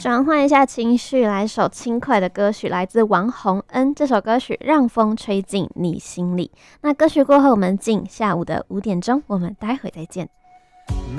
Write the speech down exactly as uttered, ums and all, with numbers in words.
转换一下情绪，来首轻快的歌曲，来自王洪恩。这首歌曲《让风吹进你心里》。那歌曲过后，我们进下午的五点钟，我们待会再见。